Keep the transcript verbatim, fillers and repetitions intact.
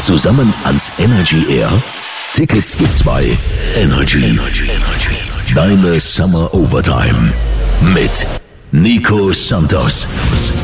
Zusammen ans Energy Air. Tickets gibt's bei Energy. Deine Summer Overtime mit Nico Santos.